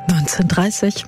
19:30.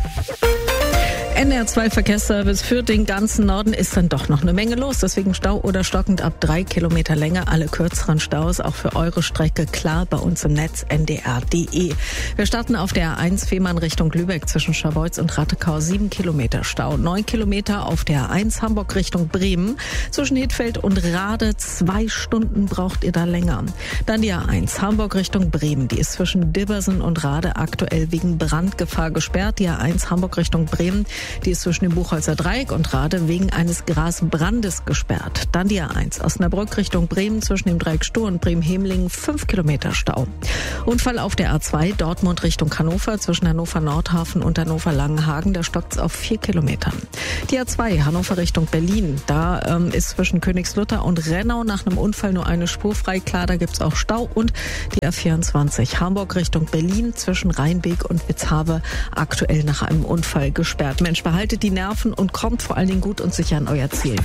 NR2 Verkehrsservice für den ganzen Norden ist dann doch noch eine Menge los. Deswegen Stau oder stockend ab 3 Kilometer Länge. Alle kürzeren Staus auch für eure Strecke klar bei uns im Netz ndr.de. Wir starten auf der A1 Fehmarn Richtung Lübeck zwischen Scharbeutz und Rattekau 7 Kilometer Stau. 9 Kilometer auf der A1 Hamburg Richtung Bremen. Zwischen Hittfeld und Rade 2 Stunden braucht ihr da länger. Dann die A1 Hamburg Richtung Bremen. Die ist zwischen Dibbersen und Rade aktuell wegen Brandgefahr gesperrt. Die A1 Hamburg Richtung Bremen. Die ist zwischen dem Buchholzer Dreieck und Rade wegen eines Grasbrandes gesperrt. Dann die A1 Osnabrück Richtung Bremen zwischen dem Dreieck Stur und Bremen-Hemlingen 5 Kilometer Stau. Unfall auf der A2 Dortmund Richtung Hannover zwischen Hannover Nordhafen und Hannover Langenhagen. Da stockt's auf 4 Kilometern. Die A2 Hannover Richtung Berlin. Da ist zwischen Königslutter und Rennau nach einem Unfall nur eine Spur frei. Klar, da gibt's auch Stau. Und die A24 Hamburg Richtung Berlin zwischen Rheinbeek und Witzhabe aktuell nach einem Unfall gesperrt. Mensch, behaltet die Nerven und kommt vor allen Dingen gut und sicher an euer Ziel.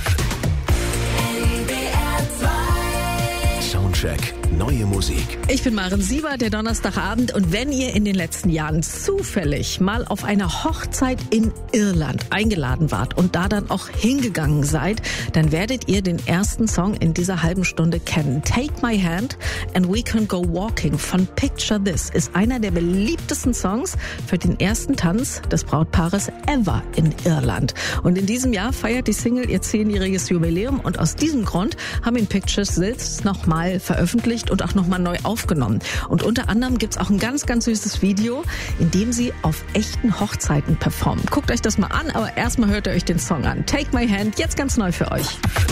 Soundcheck. Neue Musik. Ich bin Maren Sieber, der Donnerstagabend. Und wenn ihr in den letzten Jahren zufällig mal auf einer Hochzeit in Irland eingeladen wart und da dann auch hingegangen seid, dann werdet ihr den ersten Song in dieser halben Stunde kennen. Take My Hand and We Can Go Walking von Picture This ist einer der beliebtesten Songs für den ersten Tanz des Brautpaares ever in Irland. Und in diesem Jahr feiert die Single ihr 10-jähriges Jubiläum und aus diesem Grund haben ihn Picture This nochmal veröffentlicht und auch nochmal neu aufgenommen. Und unter anderem gibt's auch ein ganz, ganz süßes Video, in dem sie auf echten Hochzeiten performen. Guckt euch das mal an, aber erstmal hört ihr euch den Song an. Take My Hand, jetzt ganz neu für euch.